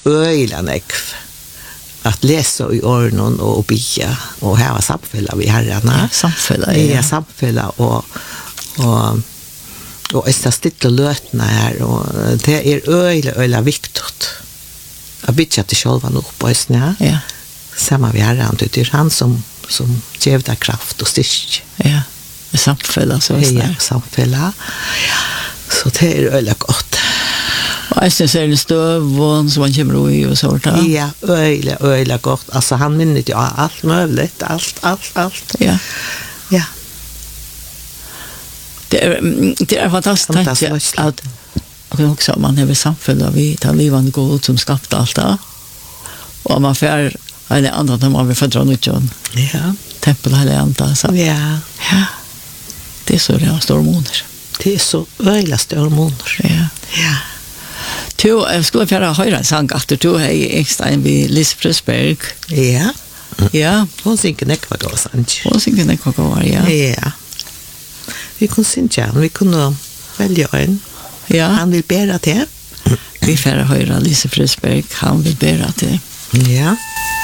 öjlan ekv att läsa i örnon och bia och här var samfälla vi herrarna. Samfälla, ja. Samfälla och är stilla lötna här och det är öjla viktigt. Jag bitcha till själva nog på snä. Ja. Samma vi herran, det är han som ger det kraft och styrka. Ja. Samfälla så ja, samfälla. Ja. Så det är öjla gott. Och jag syns det stövån som man kommer i och sånt. Ja, öjla gott. Alltså han minnet ju allt möjligt, allt. Ja. Ja. Det är fantastiskt att också man har samfälla vi tar livande god som skapade allt det. Och man får eller andra när man vill fördra något. Ja. Tempel eller andra så. Ja. Ja. Det är så det är stormoner. Det är så öjla stormoner. Ja. Ja. Jag skulle vilja höra en sång att du är Ekstein vid Lis Frösberg. Ja. Ja. Hon synger nekva gå sant. Hon synger nekva gå, ja. Ja. Vi kunde synja, vi kunde välja en. Ja. Han vill bära till. Vi får höra Lis Frösberg, han vill bära till. Ja.